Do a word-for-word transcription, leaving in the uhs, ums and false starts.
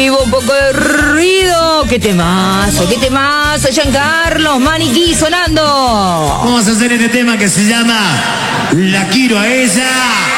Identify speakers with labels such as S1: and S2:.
S1: Un poco de ruido. ¿Qué temazo? ¿Qué temazo? Giancarlo, Maniquí sonando.
S2: Vamos a hacer este tema que se llama La quiero a ella.